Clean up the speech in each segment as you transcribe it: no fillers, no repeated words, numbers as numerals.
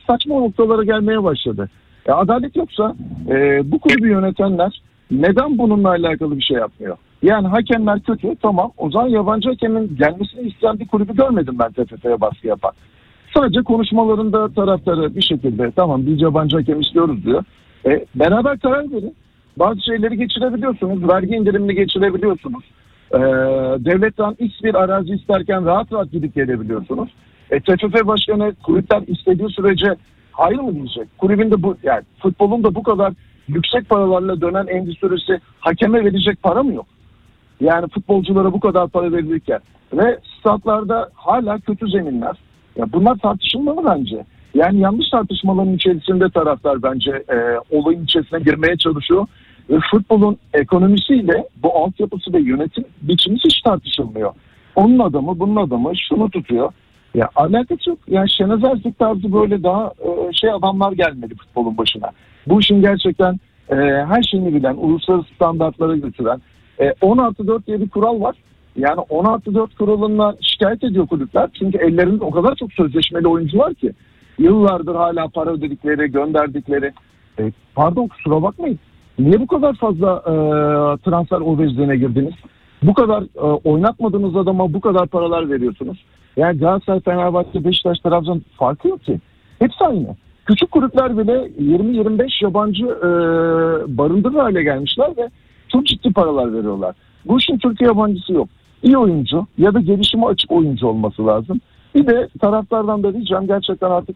saçma noktalara gelmeye başladı. Adalet yoksa bu kulübü yönetenler neden bununla alakalı bir şey yapmıyor? Yani hakemler kötü, tamam, o zaman yabancı hakemin gelmesini isteyen bir kulübü görmedim ben TFF'ye baskı yapan. Sadece konuşmalarında taraftarı bir şekilde tamam biz yabancı hakem istiyoruz diyor. Beraber karar verin. Bazı şeyleri geçirebiliyorsunuz. Vergi indirimini geçirebiliyorsunuz. Devletten X bir arazi isterken rahat rahat gidip gelebiliyorsunuz. TFF Başkanı kulüpler istediği sürece hayır mı diyecek? Kulübün de bu, yani futbolun da bu kadar yüksek paralarla dönen endüstrisi hakeme verecek para mı yok? Yani futbolculara bu kadar para verilirken ve statlarda hala kötü zeminler. Ya bunlar tartışılmalı bence. Yani yanlış tartışmaların içerisinde taraftar bence olayın içerisine girmeye çalışıyor. Ve futbolun ekonomisiyle bu altyapısı ve yönetim biçimi hiç tartışılmıyor. Onun adamı bunun adamı şunu tutuyor. Ya alakası yok. Yani Şenaz Erzik tarzı böyle daha adamlar gelmedi futbolun başına. Bu işin gerçekten her şeyini bilen, uluslararası standartlara götüren 10+4 diye bir kural var. Yani 10+4 kuralından şikayet ediyor kulüpler. Çünkü ellerinde o kadar çok sözleşmeli oyuncu var ki. Yıllardır hala para ödedikleri, gönderdikleri. Pardon, kusura bakmayın. Niye bu kadar fazla transfer obezliğine girdiniz? Bu kadar oynatmadığınız adama bu kadar paralar veriyorsunuz. Yani Galatasaray, Fenerbahçe, Beşiktaş, Trabzon farkı yok ki. Hepsi aynı. Küçük kulüpler bile 20-25 yabancı barındırır hale gelmişler ve çok ciddi paralar veriyorlar. Bu işin Türkiye yabancısı yok. İyi oyuncu ya da gelişime açık oyuncu olması lazım. Bir de taraftardan da diyeceğim, gerçekten artık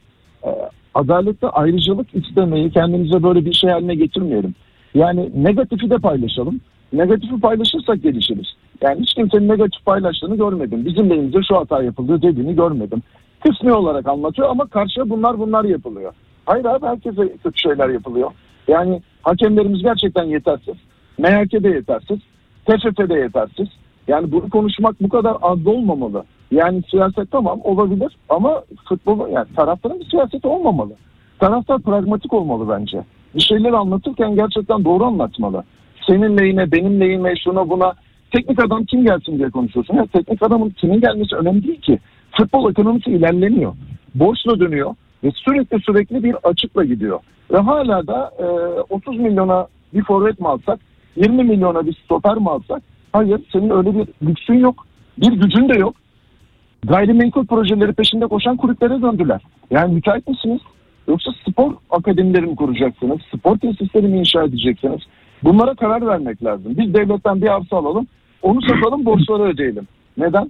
adalette ayrıcalık istemeyi kendimize böyle bir şey haline getirmeyelim. Yani negatifi de paylaşalım. Negatifi paylaşırsak gelişiriz. Yani hiç kimsenin negatif paylaştığını görmedim. Bizim lehimize şu hata yapıldı dediğini görmedim. Kısmi olarak anlatıyor ama karşıya bunlar yapılıyor. Hayır abi, herkese kötü şeyler yapılıyor. Yani hakemlerimiz gerçekten yetersiz. MHK de yetersiz. TFF de yetersiz. Yani bunu konuşmak bu kadar az da olmamalı. Yani siyaset tamam olabilir ama futbol, yani taraftarın bir siyaseti olmamalı. Taraftar pragmatik olmalı bence. Bir şeyleri anlatırken gerçekten doğru anlatmalı. Senin lehine, benim lehime, şuna buna. Teknik adam kim gelsin diye konuşuyorsun. Ya teknik adamın kimin gelmesi önemli değil ki. Futbol ekonomisi ilerleniyor. Borçla dönüyor ve sürekli bir açıkla gidiyor. Ve hala da 30 milyona bir forvet mi alsak, 20 milyona bir stoper mi alsak? Hayır, senin öyle bir lüksün yok. Bir gücün de yok. Gayrimenkul projeleri peşinde koşan kulüplere döndüler. Yani müteahhit misiniz? Yoksa spor akademileri mi kuracaksınız? Spor tesisleri mi inşa edeceksiniz? Bunlara karar vermek lazım. Biz devletten bir arsa alalım, onu satalım, borçları ödeyelim. Neden?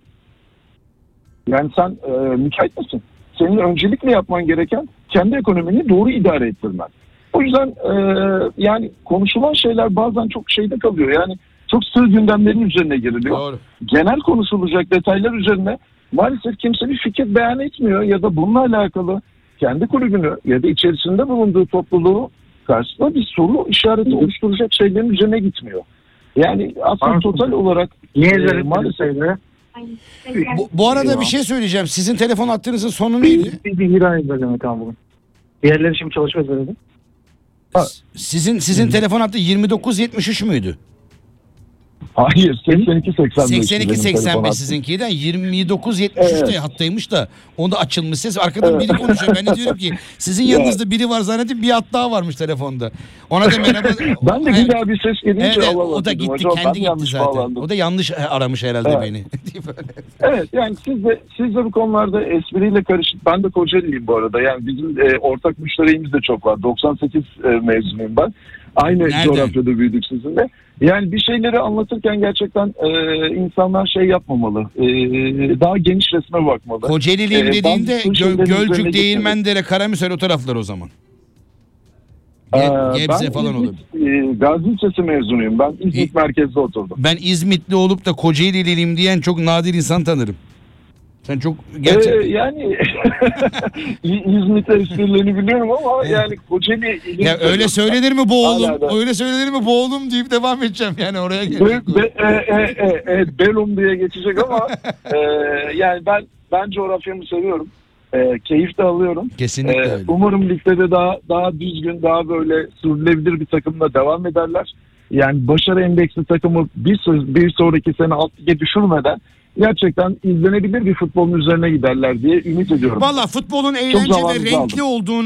Yani sen müteahhit misin? Senin öncelikle yapman gereken kendi ekonomini doğru idare ettirmen. O yüzden yani konuşulan şeyler bazen çok şeyde kalıyor. Yani çok sığ gündemlerin üzerine giriliyor. Doğru. Genel konuşulacak detaylar üzerine maalesef kimse bir fikir beyan etmiyor ya da bununla alakalı kendi kulübünü ya da içerisinde bulunduğu topluluğu karşısında bir soru işareti oluşturacak şeylerin üzerine gitmiyor. Yani aslında total olarak maalesef Bu arada bir şey söyleyeceğim. Sizin telefon hattınızın sonu neydi? Bir ay bölümü tam bugün. Diğerleri şimdi çalışmaz öyle. Sizin telefon hattı 2973 müydü? hayır, 82-85. 82-85 sizinkiydi. 29-73 de hattaymış da onda açılmış ses. Arkadan biri konuşuyor. Ben de diyorum ki sizin yanınızda biri var zannedip bir hat daha varmış telefonda. Ona da merhaba. Ben de bir daha bir ses gelince evet, alamadım. o da gitti, hocam, kendi gitti zaten. Bağlandım. O da yanlış aramış herhalde beni. Evet, yani siz de bu konularda espriyle karışık. Ben de Kocaeli'yim bu arada. Yani bizim ortak müşterimiz de çok var. 98 mezunuyum ben. Aynı nerede? Coğrafyada büyüdük sizinle. Yani bir şeyleri anlatırken gerçekten insanlar şey yapmamalı. Daha geniş resme bakmalı. Kocaeli'liyim dediğinde Gölcük, Değirmendere, Karamürsel o taraflar o zaman. Gebze falan olur. Gazi Lisesi mezunuyum. Ben İzmit merkezde oturdum. Ben İzmitli olup da Kocaeli'liyim diyen çok nadir insan tanırım. Sen çok gerçekten... Yani İzmit'te esprilerini biliyorum ama yani Kocaeli... Ya öyle söylenir mi bu oğlum? Öyle söylenir mi bu oğlum deyip devam edeceğim yani oraya geleceğim. Belum diye geçecek ama yani ben coğrafyamı seviyorum. Keyif de alıyorum. Kesinlikle öyle. Umarım ligde de daha düzgün, daha böyle sürdürülebilir bir takımla devam ederler. Yani başarı endeksli takımı bir sonraki sene alt lige düşürmeden gerçekten izlenebilir bir futbolun üzerine giderler diye ümit ediyorum. Valla futbolun eğlence ve renkli olduğunu